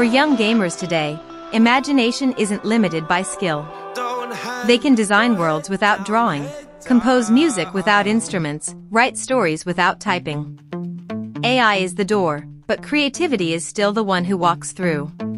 For young gamers today, imagination isn't limited by skill. They can design worlds without drawing, compose music without instruments, write stories without typing. AI is the door, but creativity is still the one who walks through.